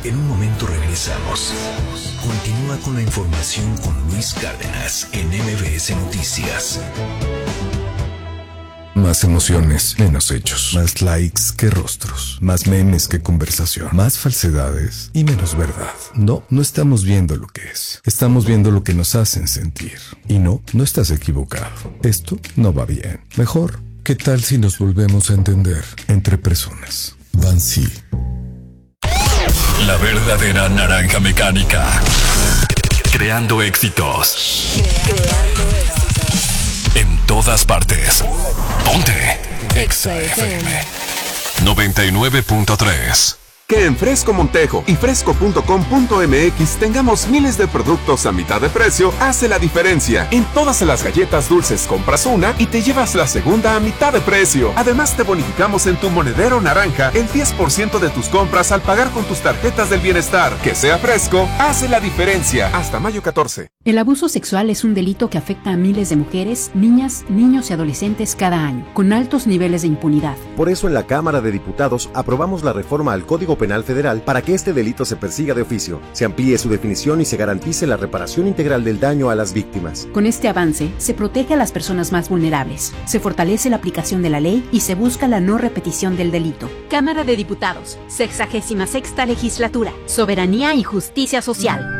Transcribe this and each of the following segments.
En un momento regresamos. Continúa con la información con Luis Cárdenas en MBS Noticias. Más emociones, menos hechos. Más likes que rostros. Más memes que conversación. Más falsedades y menos verdad. No estamos viendo lo que es. Estamos viendo lo que nos hacen sentir. Y no estás equivocado. Esto no va bien. Mejor, ¿qué tal si nos volvemos a entender entre personas? Bansi. La verdadera naranja mecánica. Creando éxitos. En todas partes. Ponte Exa FM 99.3. Que en Fresco Montejo y fresco.com.mx tengamos miles de productos a mitad de precio hace la diferencia. En todas las galletas dulces compras una y te llevas la segunda a mitad de precio. Además te bonificamos en tu monedero naranja el 10% de tus compras al pagar con tus tarjetas del bienestar. Que sea Fresco hace la diferencia. Hasta mayo 14. El abuso sexual es un delito que afecta a miles de mujeres, niñas, niños y adolescentes cada año, con altos niveles de impunidad. Por eso en la Cámara de Diputados aprobamos la reforma al Código Penal Federal para que este delito se persiga de oficio, se amplíe su definición y se garantice la reparación integral del daño a las víctimas. Con este avance, se protege a las personas más vulnerables, se fortalece la aplicación de la ley y se busca la no repetición del delito. Cámara de Diputados, 66ª Legislatura, Soberanía y Justicia Social.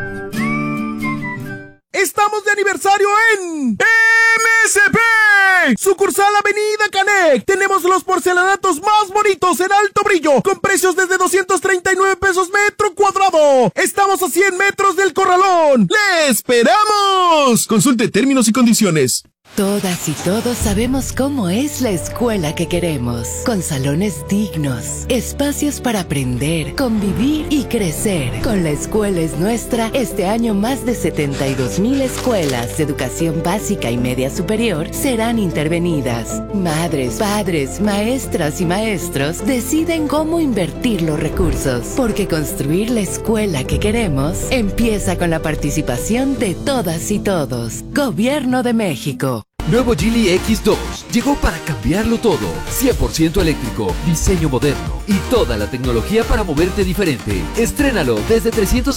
¡Estamos de aniversario en MSP! Sucursal Avenida Canec. Tenemos los porcelanatos más bonitos en alto brillo, con precios desde 239 pesos metro cuadrado. Estamos a 100 metros del Corralón. ¡Le esperamos! Consulte términos y condiciones. Todas y todos sabemos cómo es la escuela que queremos, con salones dignos, espacios para aprender, convivir y crecer. Con La Escuela es Nuestra, este año más de 72,000 escuelas de educación básica y media superior serán intervenidas. Madres, padres, maestras y maestros deciden cómo invertir los recursos, porque construir la escuela que queremos empieza con la participación de todas y todos. Gobierno de México. Nuevo Geely X2 llegó para cambiarlo todo. 100% eléctrico, diseño moderno y toda la tecnología para moverte diferente. Estrénalo desde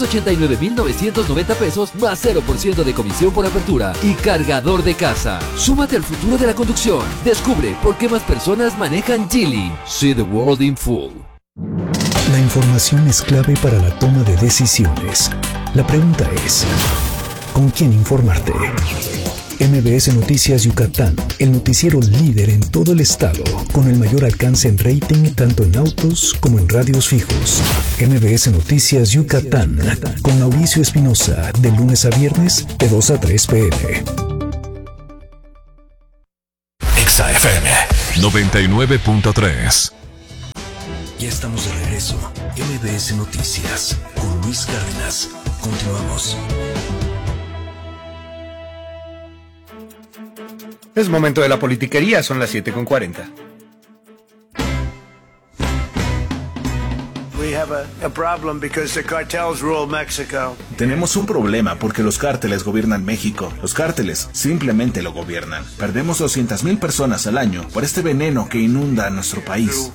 389,990 pesos más 0% de comisión por apertura y cargador de casa. Súmate al futuro de la conducción. Descubre por qué más personas manejan Geely. See the world in full. La información es clave para la toma de decisiones. La pregunta es, ¿con quién informarte? MBS Noticias Yucatán, el noticiero líder en todo el estado, con el mayor alcance en rating tanto en autos como en radios fijos. MBS Noticias Yucatán, con Mauricio Espinosa, de lunes a viernes, de 2 a 3 p.m. Exa FM 99.3. Ya estamos de regreso. MBS Noticias, con Luis Cárdenas. Continuamos. Es momento de la politiquería, son las 7:40. Tenemos un problema porque los cárteles gobiernan México. Los cárteles simplemente lo gobiernan. Perdemos 200,000 personas al año por este veneno que inunda a nuestro país.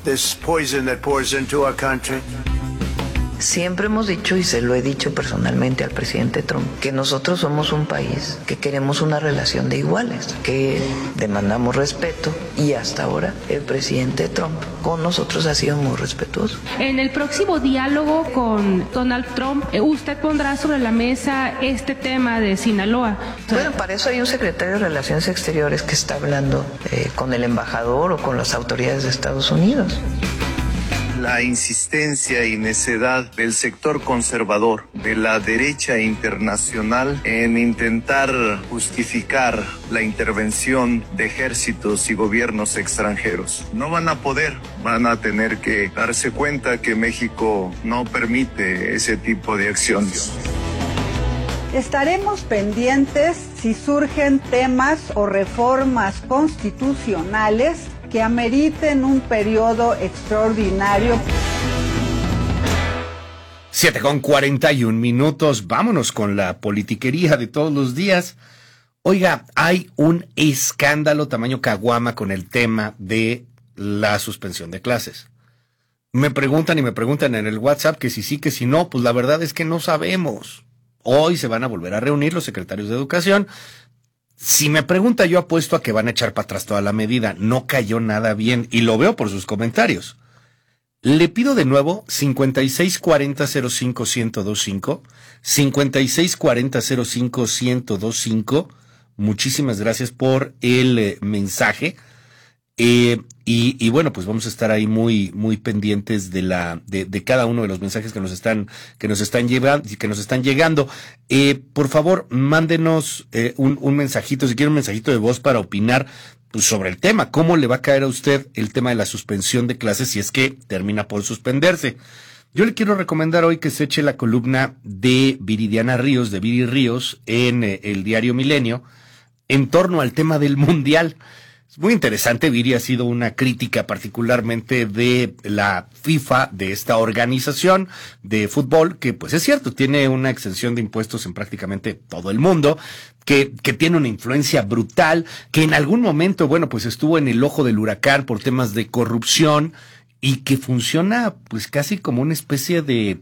Siempre hemos dicho, y se lo he dicho personalmente al presidente Trump, que nosotros somos un país que queremos una relación de iguales, que demandamos respeto, y hasta ahora el presidente Trump con nosotros ha sido muy respetuoso. En el próximo diálogo con Donald Trump, usted pondrá sobre la mesa este tema de Sinaloa. Bueno, para eso hay un secretario de Relaciones Exteriores que está hablando con el embajador o con las autoridades de Estados Unidos. La insistencia y necedad del sector conservador, de la derecha internacional, en intentar justificar la intervención de ejércitos y gobiernos extranjeros. No van a poder, van a tener que darse cuenta que México no permite ese tipo de acciones. Estaremos pendientes si surgen temas o reformas constitucionales que ameriten un periodo extraordinario. 7:41. Vámonos con la politiquería de todos los días. Oiga, hay un escándalo tamaño caguama con el tema de la suspensión de clases. me preguntan en el WhatsApp que si sí, que si no, pues la verdad es que no sabemos. Hoy se van a volver a reunir los secretarios de Educación. Si me pregunta, yo apuesto a que van a echar para atrás toda la medida. No cayó nada bien y lo veo por sus comentarios. Le pido de nuevo 5640-05-1025, 5640-05-1025. Muchísimas gracias por el mensaje. Y bueno, pues vamos a estar ahí muy pendientes de cada uno de los mensajes que nos están llegando. Por favor, mándenos un mensajito, si quiere un mensajito de voz para opinar pues, sobre el tema. ¿Cómo le va a caer a usted el tema de la suspensión de clases si es que termina por suspenderse? Yo le quiero recomendar hoy que se eche la columna de Viridiana Ríos, de Viri Ríos, en el diario Milenio, en torno al tema del Mundial. Es muy interesante. Viri ha sido una crítica particularmente de la FIFA, de esta organización de fútbol, que pues es cierto, tiene una exención de impuestos en prácticamente todo el mundo, que tiene una influencia brutal, que en algún momento, bueno, pues estuvo en el ojo del huracán por temas de corrupción y que funciona pues casi como una especie de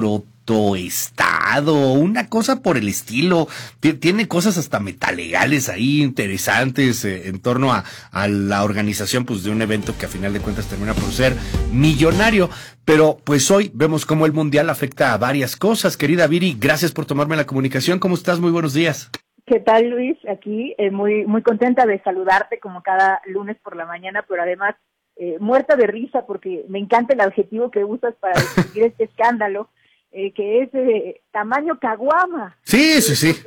protoestado, una cosa por el estilo. Tiene cosas hasta metalegales ahí interesantes en torno a la organización pues de un evento que a final de cuentas termina por ser millonario. Pero pues hoy vemos cómo el Mundial afecta a varias cosas. Querida Viri, gracias por tomarme la comunicación. ¿Cómo estás? Muy buenos días. ¿Qué tal, Luis? Aquí muy contenta de saludarte como cada lunes por la mañana, pero además muerta de risa porque me encanta el adjetivo que usas para describir este escándalo, que es tamaño caguama. Sí.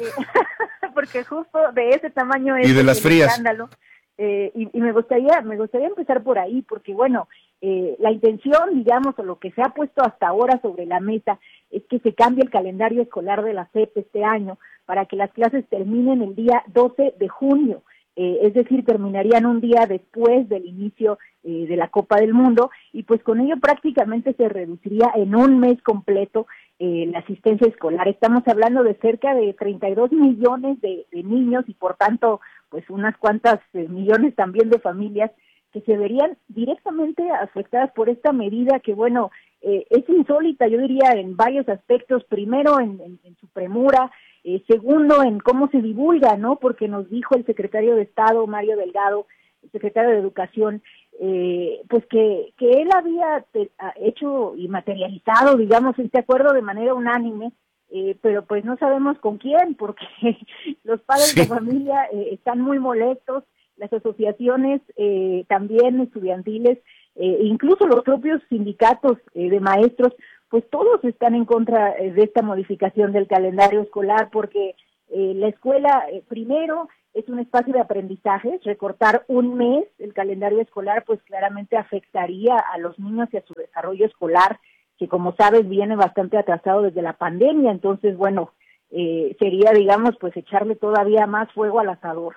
Porque justo de ese tamaño es y de las frías. Escándalo. Y me gustaría empezar por ahí, porque bueno, la intención, digamos, o lo que se ha puesto hasta ahora sobre la mesa es que se cambie el calendario escolar de la SEP este año para que las clases terminen el día 12 de junio. Es decir, terminarían un día después del inicio de la Copa del Mundo, y pues con ello prácticamente se reduciría en un mes completo la asistencia escolar. Estamos hablando de cerca de 32 millones de niños y por tanto pues unas cuantas millones también de familias que se verían directamente afectadas por esta medida que bueno, es insólita, yo diría, en varios aspectos. Primero en su premura, segundo en cómo se divulga, ¿no? Porque nos dijo el secretario de Estado, Mario Delgado, el secretario de Educación, pues que él había hecho y materializado, digamos, este acuerdo de manera unánime, pero pues no sabemos con quién, porque los padres de familia están muy molestos, las asociaciones también estudiantiles, incluso los propios sindicatos de maestros, pues todos están en contra de esta modificación del calendario escolar, porque la escuela, primero, es un espacio de aprendizaje. Recortar un mes el calendario escolar, pues claramente afectaría a los niños y a su desarrollo escolar, que como sabes viene bastante atrasado desde la pandemia. Entonces, bueno, sería, digamos, pues echarle todavía más fuego al asador.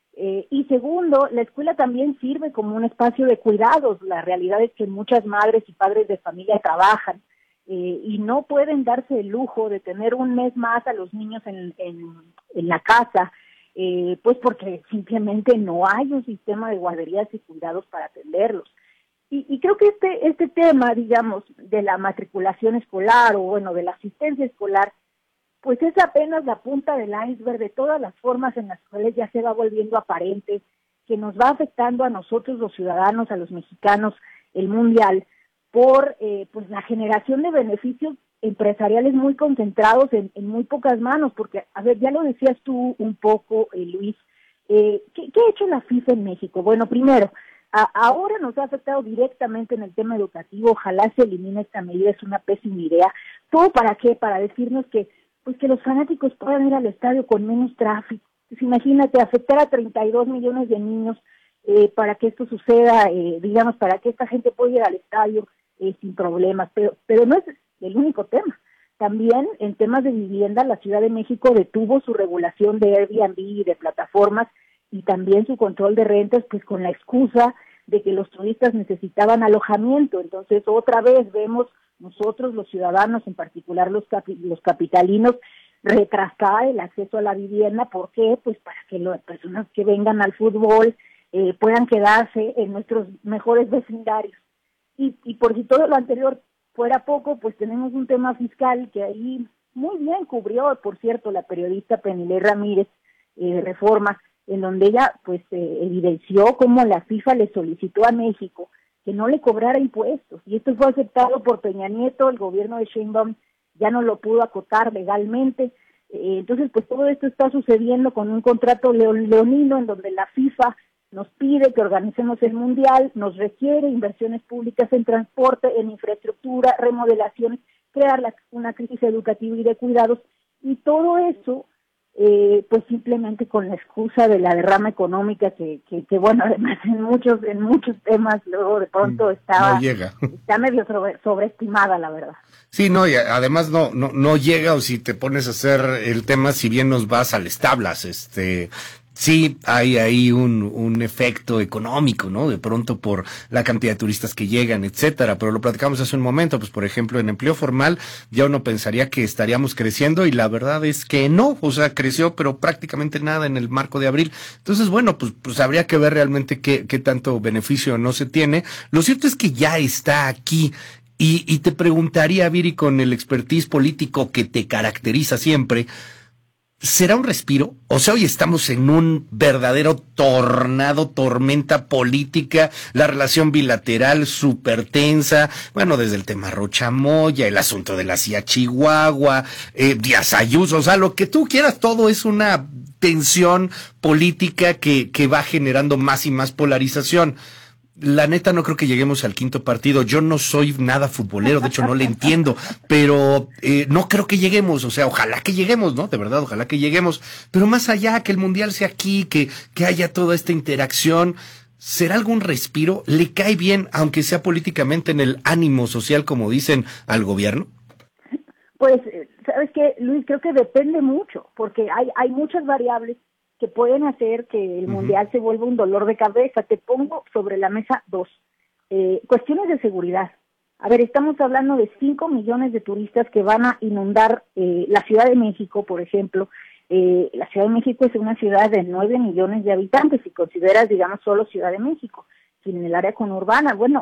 Y segundo, la escuela también sirve como un espacio de cuidados. La realidad es que muchas madres y padres de familia trabajan y no pueden darse el lujo de tener un mes más a los niños en la casa, pues porque simplemente no hay un sistema de guarderías y cuidados para atenderlos. Y creo que este tema, digamos, de la matriculación escolar o bueno, de la asistencia escolar, pues es apenas la punta del iceberg de todas las formas en las cuales ya se va volviendo aparente que nos va afectando a nosotros los ciudadanos, a los mexicanos, el Mundial, por pues la generación de beneficios empresariales muy concentrados en muy pocas manos, porque, a ver, ya lo decías tú un poco, Luis, ¿qué ha hecho la FIFA en México? Bueno, primero, ahora nos ha afectado directamente en el tema educativo. Ojalá se elimine esta medida, es una pésima idea. ¿Todo para qué? Para decirnos que los fanáticos puedan ir al estadio con menos tráfico. Pues imagínate, afectar a 32 millones de niños para que esto suceda, digamos, para que esta gente pueda ir al estadio sin problemas, pero no es el único tema. También en temas de vivienda, la Ciudad de México detuvo su regulación de Airbnb y de plataformas y también su control de rentas, pues con la excusa de que los turistas necesitaban alojamiento. Entonces, otra vez vemos nosotros, los ciudadanos, en particular los capitalinos, retrasar el acceso a la vivienda. ¿Por qué? Pues para que las personas que vengan al fútbol puedan quedarse en nuestros mejores vecindarios. Y por si todo lo anterior fuera poco, pues tenemos un tema fiscal que ahí muy bien cubrió, por cierto, la periodista Penilei Ramírez, de Reforma, en donde ella pues evidenció cómo la FIFA le solicitó a México que no le cobrara impuestos, y esto fue aceptado por Peña Nieto. El gobierno de Sheinbaum ya no lo pudo acotar legalmente. Entonces pues todo esto está sucediendo con un contrato leonino en donde la FIFA nos pide que organicemos el Mundial, nos requiere inversiones públicas en transporte, en infraestructura, remodelaciones, crear una crisis educativa y de cuidados, y todo eso pues simplemente con la excusa de la derrama económica que bueno, además en muchos temas luego de pronto está medio sobreestimada, la verdad. Sí, no, y además no llega, o si te pones a hacer el tema, si bien nos vas a las tablas, sí, hay ahí un efecto económico, ¿no? De pronto por la cantidad de turistas que llegan, etcétera, pero lo platicamos hace un momento, pues por ejemplo, en empleo formal ya uno pensaría que estaríamos creciendo y la verdad es que no, o sea, creció pero prácticamente nada en el marco de abril. Entonces, bueno, pues habría que ver realmente qué tanto beneficio no se tiene. Lo cierto es que ya está aquí. Y te preguntaría, Viri, con el expertise político que te caracteriza siempre, ¿será un respiro? O sea, hoy estamos en un verdadero tormenta política, la relación bilateral súper tensa, bueno, desde el tema Rocha Moya, el asunto de la CIA Chihuahua, Díaz Ayuso, o sea, lo que tú quieras, todo es una tensión política que va generando más y más polarización. La neta no creo que lleguemos al quinto partido. Yo no soy nada futbolero, de hecho no le entiendo, pero no creo que lleguemos, o sea, ojalá que lleguemos, ¿no? De verdad, ojalá que lleguemos, pero más allá, que el Mundial sea aquí, que haya toda esta interacción, ¿será algún respiro? ¿Le cae bien, aunque sea políticamente, en el ánimo social, como dicen, al gobierno? Pues, ¿sabes qué, Luis? Creo que depende mucho, porque hay muchas variables que pueden hacer que el Mundial se vuelva un dolor de cabeza. Te pongo sobre la mesa dos. Cuestiones de seguridad. A ver, estamos hablando de 5 millones de turistas que van a inundar la Ciudad de México, por ejemplo. La Ciudad de México es una ciudad de 9 millones de habitantes, si consideras, digamos, solo Ciudad de México, sin en el área conurbana. Bueno,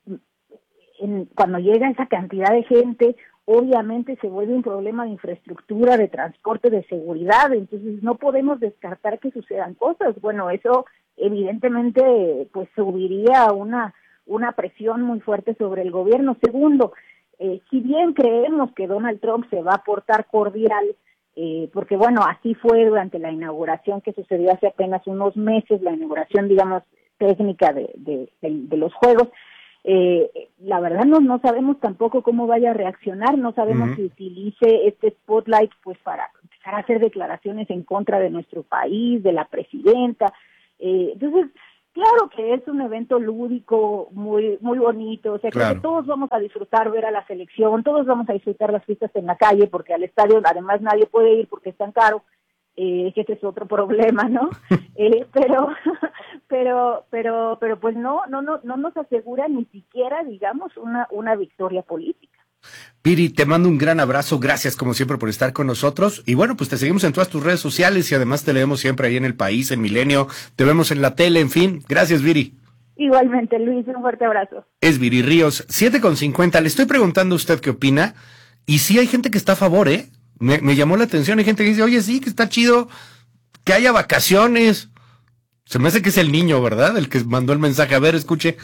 cuando llega esa cantidad de gente, obviamente se vuelve un problema de infraestructura, de transporte, de seguridad. Entonces no podemos descartar que sucedan cosas. Bueno, eso evidentemente pues subiría una presión muy fuerte sobre el gobierno. Segundo, si bien creemos que Donald Trump se va a portar cordial, porque bueno, así fue durante la inauguración que sucedió hace apenas unos meses, la inauguración, digamos, técnica de los Juegos, la verdad no sabemos tampoco cómo vaya a reaccionar, no sabemos si utilice este spotlight pues para empezar a hacer declaraciones en contra de nuestro país, de la presidenta. Entonces, claro que es un evento lúdico muy muy bonito, o sea, creo que todos vamos a disfrutar ver a la selección, todos vamos a disfrutar las fiestas en la calle, porque al estadio además nadie puede ir porque es tan caro. Que ese es otro problema, ¿no? Pero pues no nos asegura ni siquiera, digamos, una victoria política. Viri, te mando un gran abrazo, gracias como siempre por estar con nosotros, y bueno, pues te seguimos en todas tus redes sociales y además te leemos siempre ahí en El País, en Milenio, te vemos en la tele, en fin, gracias, Viri. Igualmente, Luis, un fuerte abrazo. Es Viri Ríos, 7:50, le estoy preguntando a usted qué opina, y sí hay gente que está a favor, Me llamó la atención, hay gente que dice, oye, sí, que está chido, que haya vacaciones. Se me hace que es el niño, ¿verdad? El que mandó el mensaje. A ver, escuche.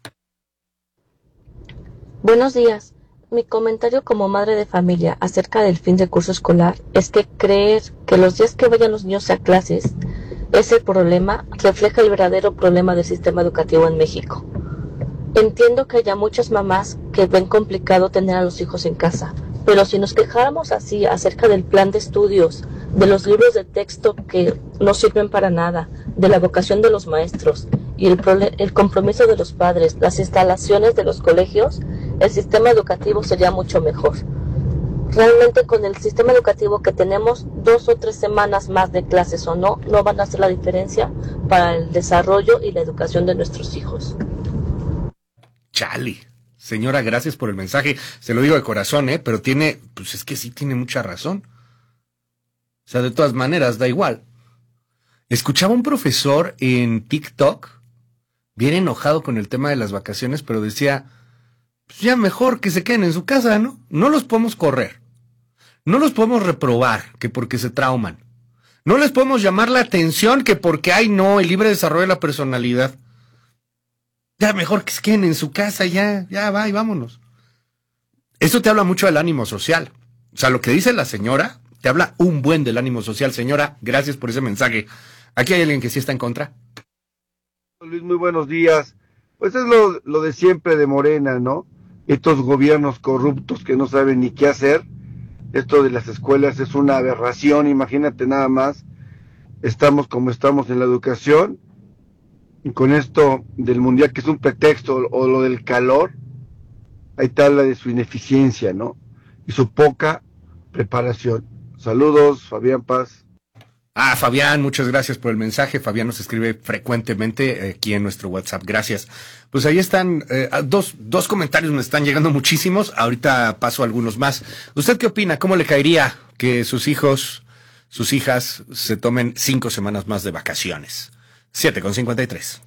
Buenos días. Mi comentario como madre de familia acerca del fin de curso escolar es que creer que los días que vayan los niños a clases es el problema, refleja el verdadero problema del sistema educativo en México. Entiendo que haya muchas mamás que ven complicado tener a los hijos en casa, pero si nos quejáramos así acerca del plan de estudios, de los libros de texto que no sirven para nada, de la vocación de los maestros y el compromiso de los padres, las instalaciones de los colegios, el sistema educativo sería mucho mejor. Realmente con el sistema educativo que tenemos, 2 o 3 semanas más de clases o no van a hacer la diferencia para el desarrollo y la educación de nuestros hijos. Chale. Señora, gracias por el mensaje. Se lo digo de corazón, pero pues es que sí tiene mucha razón. O sea, de todas maneras, da igual. Escuchaba un profesor en TikTok, bien enojado con el tema de las vacaciones, pero decía, pues ya mejor que se queden en su casa, ¿no? No los podemos correr. No los podemos reprobar, que porque se trauman. No les podemos llamar la atención, que porque, ay no, el libre desarrollo de la personalidad. Ya mejor que se queden en su casa, ya va y vámonos. Esto te habla mucho del ánimo social. O sea, lo que dice la señora, te habla un buen del ánimo social. Señora, gracias por ese mensaje. Aquí hay alguien que sí está en contra. Luis, muy buenos días. Pues es lo de siempre de Morena, ¿no? Estos gobiernos corruptos que no saben ni qué hacer. Esto de las escuelas es una aberración, imagínate nada más. Estamos como estamos en la educación, y con esto del mundial que es un pretexto, o lo del calor, ahí te habla de su ineficiencia, ¿no? Y su poca preparación. Saludos, Fabián Paz. Fabián, muchas gracias por el mensaje. Fabián nos escribe frecuentemente aquí en nuestro WhatsApp. Gracias. Pues ahí están dos comentarios, me están llegando muchísimos. Ahorita paso a algunos más. ¿Usted qué opina? ¿Cómo le caería que sus hijos, sus hijas se tomen 5 semanas más de vacaciones? 7:53.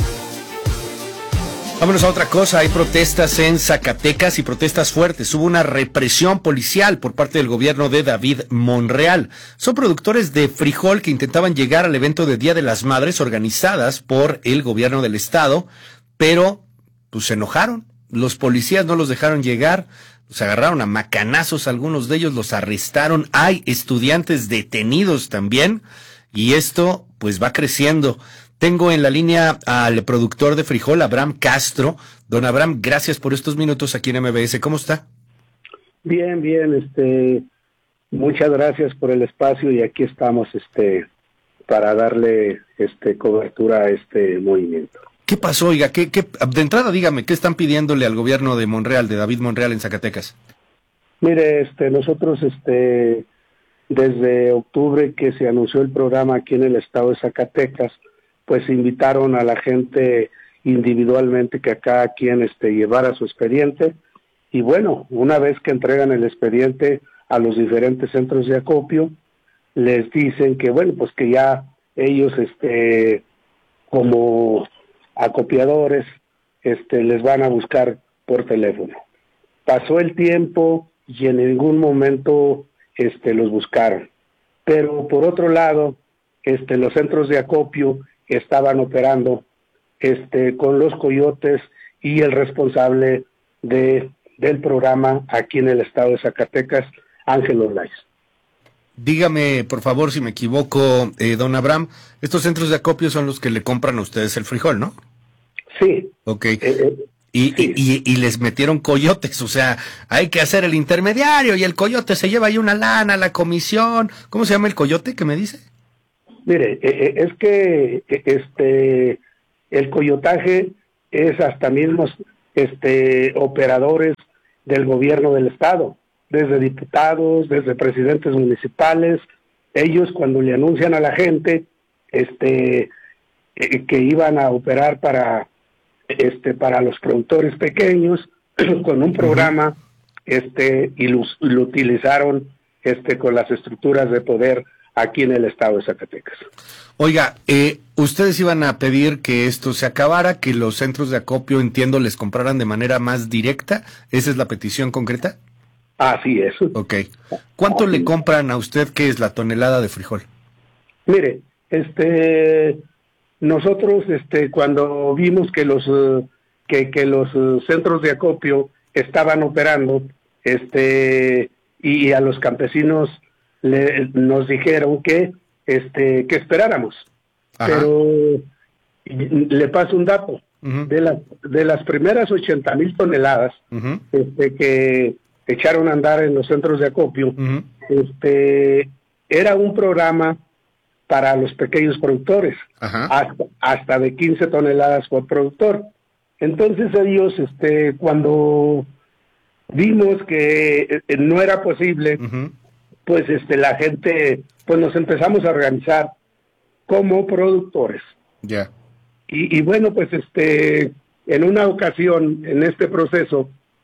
Vámonos a otra cosa. Hay protestas en Zacatecas y protestas fuertes. Hubo una represión policial por parte del gobierno de David Monreal. Son productores de frijol que intentaban llegar al evento de Día de las Madres organizadas por el gobierno del estado, pero pues se enojaron. Los policías no los dejaron llegar, los agarraron a macanazos, algunos de ellos los arrestaron. Hay estudiantes detenidos también y esto pues va creciendo. Tengo en la línea al productor de frijol, Abraham Castro. Don Abraham, gracias por estos minutos aquí en MBS. ¿Cómo está? Bien, muchas gracias por el espacio y aquí estamos, para darle, cobertura a este movimiento. ¿Qué pasó, oiga? De entrada, dígame, ¿qué están pidiéndole al gobierno de Monreal, de David Monreal en Zacatecas? Mire, nosotros, desde octubre que se anunció el programa aquí en el estado de Zacatecas, pues invitaron a la gente individualmente que cada quien llevara su expediente, y bueno, una vez que entregan el expediente a los diferentes centros de acopio, les dicen que bueno, pues que ya ellos como acopiadores les van a buscar por teléfono. Pasó el tiempo y en ningún momento los buscaron, pero por otro lado los centros de acopio estaban operando con los coyotes y el responsable del programa aquí en el estado de Zacatecas, Ángel Olais. Dígame, por favor, si me equivoco, don Abraham, estos centros de acopio son los que le compran a ustedes el frijol, ¿no? Sí. Ok. Y les metieron coyotes, o sea, hay que hacer el intermediario y el coyote se lleva ahí una lana, la comisión. ¿Cómo se llama el coyote que me dice? Mire, es que el coyotaje es hasta mismos operadores del gobierno del estado, desde diputados, desde presidentes municipales. Ellos cuando le anuncian a la gente que iban a operar para los productores pequeños con un programa y lo utilizaron con las estructuras de poder aquí en el estado de Zacatecas. Oiga, ustedes iban a pedir que esto se acabara, que los centros de acopio, entiendo, les compraran de manera más directa. ¿Esa es la petición concreta? Así es. Ok. ¿Cuánto le compran a usted, qué es la tonelada de frijol? Mire, nosotros cuando vimos que los centros de acopio estaban operando, y a los campesinos nos dijeron que esperáramos. Ajá. Pero le paso un dato. Uh-huh. De las primeras 80,000 toneladas uh-huh. Que echaron a andar en los centros de acopio, uh-huh. Era un programa para los pequeños productores, hasta de 15 toneladas por productor. Entonces ellos, cuando vimos que no era posible, uh-huh. pues la gente, pues nos empezamos a organizar como productores. Ya. Yeah. Y bueno, pues en una ocasión, en este proceso,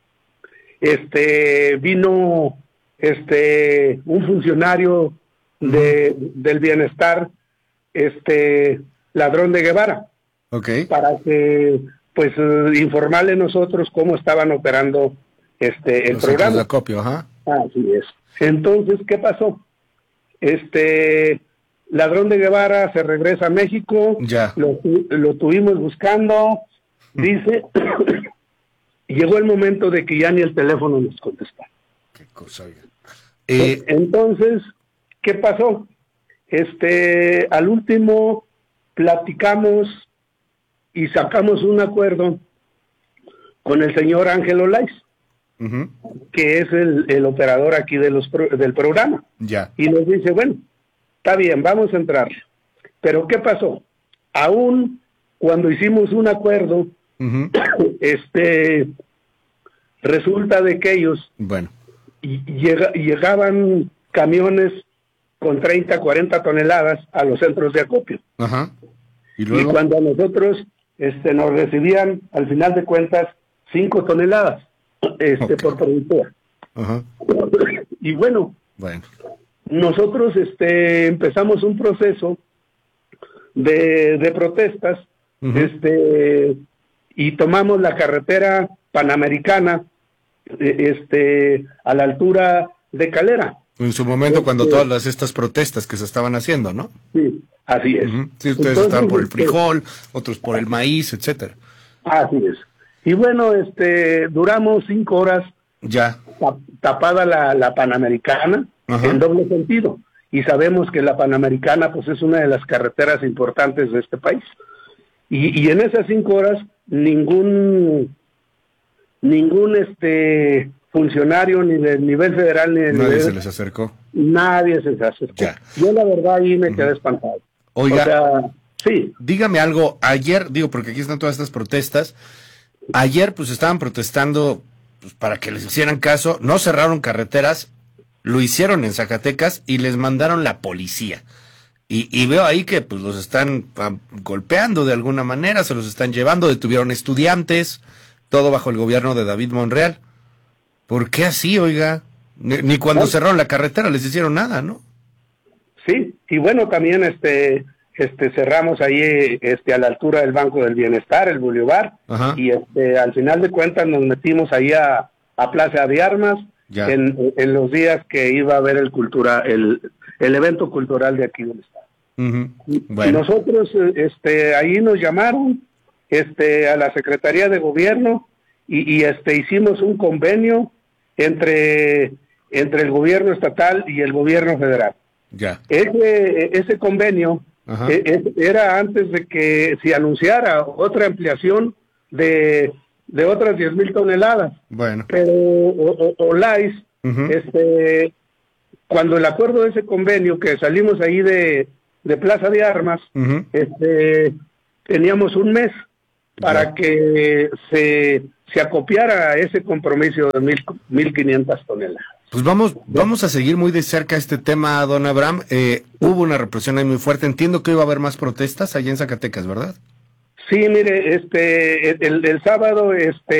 vino un funcionario del bienestar, Ladrón de Guevara, okay. para que pues informarle nosotros cómo estaban operando el los programa. De acopio, ajá. Así es. Entonces, ¿qué pasó? Ladrón de Guevara se regresa a México, ya. Lo tuvimos buscando, dice, llegó el momento de que ya ni el teléfono nos contestaba. Qué cosa, oiga. Entonces, ¿qué pasó? Al último platicamos y sacamos un acuerdo con el señor Ángel Olais, que es el operador aquí del programa. Ya. Y nos dice, bueno, está bien, vamos a entrar. Pero ¿qué pasó? Aún cuando hicimos un acuerdo, resulta de que ellos llegaban camiones con 30, 40 toneladas a los centros de acopio. Ajá. Y cuando a nosotros nos recibían, al final de cuentas, 5 toneladas por productor. Ajá. Y bueno, nosotros empezamos un proceso de protestas, y tomamos la carretera panamericana a la altura de Calera. En su momento, cuando todas estas protestas que se estaban haciendo, ¿no? Sí, así es. Sí, ustedes estaban por el frijol, otros por el maíz, etcétera. Así es. Y bueno, duramos 5 horas ya tapada la Panamericana, en doble sentido. Y sabemos que la Panamericana pues es una de las carreteras importantes de este país. Y en esas 5 horas ningún funcionario ni del nivel federal ni del nadie se les acercó. Nadie se les acercó. Ya. Yo la verdad ahí me quedé espantado. Oiga, o sea, sí. Dígame algo, ayer, porque aquí están todas estas protestas, ayer pues estaban protestando pues, para que les hicieran caso, no cerraron carreteras, lo hicieron en Zacatecas y les mandaron la policía. Y veo ahí que pues los están golpeando de alguna manera, se los están llevando, detuvieron estudiantes, todo bajo el gobierno de David Monreal. ¿Por qué así, oiga? Ni cuando cerraron la carretera les hicieron nada, ¿no? Sí, y bueno, también cerramos ahí a la altura del Banco del Bienestar, el Boulevard, y al final de cuentas nos metimos ahí a Plaza de Armas en los días que iba a haber el evento cultural de aquí del estado. Y nosotros ahí nos llamaron a la Secretaría de Gobierno y hicimos un convenio entre el gobierno estatal y el gobierno federal. Ya. Ese convenio era antes de que se anunciara otra ampliación de otras 10,000 toneladas. Bueno. Pero Olais, cuando el acuerdo de ese convenio, que salimos ahí de Plaza de Armas, teníamos un mes para que se acopiara a ese compromiso de 1,500 toneladas. Pues vamos a seguir muy de cerca este tema, don Abraham. Hubo una represión ahí muy fuerte. Entiendo que iba a haber más protestas allá en Zacatecas, ¿verdad? Sí, mire, el sábado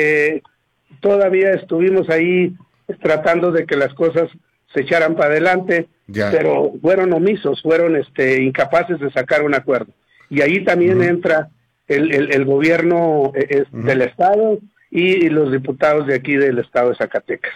todavía estuvimos ahí tratando de que las cosas se echaran para adelante, pero fueron omisos, fueron incapaces de sacar un acuerdo. Y ahí también entra el gobierno del estado y los diputados de aquí del estado de Zacatecas.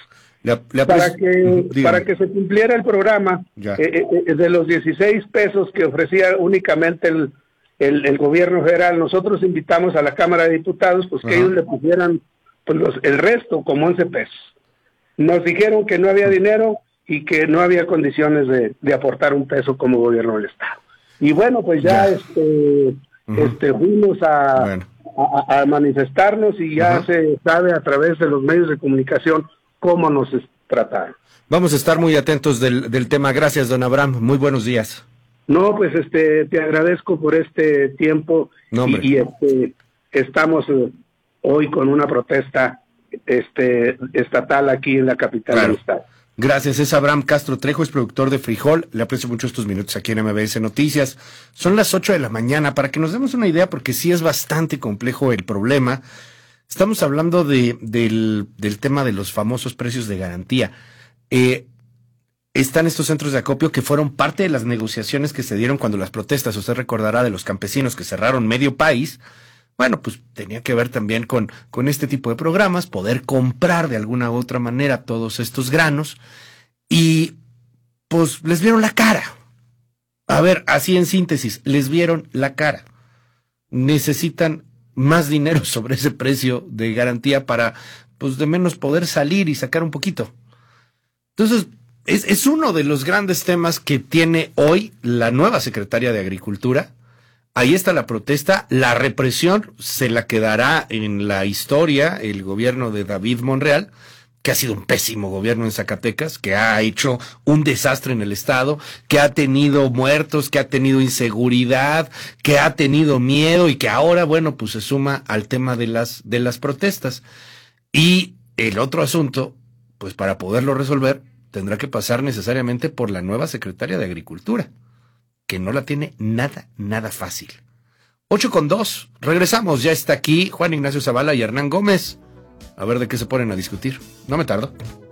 Para que se cumpliera el programa de los 16 pesos que ofrecía únicamente el gobierno federal, nosotros invitamos a la Cámara de Diputados pues que ellos le pusieran pues, el resto como 11 pesos. Nos dijeron que no había dinero y que no había condiciones de aportar un peso como gobierno del estado. Y bueno, pues ya fuimos a manifestarnos y ya se sabe a través de los medios de comunicación cómo nos trataron. Vamos a estar muy atentos del tema. Gracias, don Abraham. Muy buenos días. No, pues te agradezco por este tiempo y estamos hoy con una protesta estatal aquí en la capital del estado. Gracias, es Abraham Castro Trejo, es productor de Frijol. Le aprecio mucho estos minutos aquí en MBS Noticias. Son las 8 de la mañana, para que nos demos una idea, porque sí es bastante complejo el problema. Estamos hablando del tema de los famosos precios de garantía. Están estos centros de acopio que fueron parte de las negociaciones que se dieron cuando las protestas, usted recordará, de los campesinos que cerraron medio país. Bueno, pues tenía que ver también con este tipo de programas, poder comprar de alguna u otra manera todos estos granos, y pues les vieron la cara. A ver, así en síntesis, les vieron la cara. Necesitan más dinero sobre ese precio de garantía para, pues de menos poder salir y sacar un poquito. Entonces, es uno de los grandes temas que tiene hoy la nueva secretaria de Agricultura. Ahí está la protesta, la represión se la quedará en la historia el gobierno de David Monreal, que ha sido un pésimo gobierno en Zacatecas, que ha hecho un desastre en el estado, que ha tenido muertos, que ha tenido inseguridad, que ha tenido miedo y que ahora, bueno, pues se suma al tema de las protestas. Y el otro asunto, pues para poderlo resolver, tendrá que pasar necesariamente por la nueva secretaria de Agricultura, que no la tiene nada fácil. 8:02, regresamos, ya está aquí Juan Ignacio Zavala y Hernán Gómez. A ver de qué se ponen a discutir. No me tardo.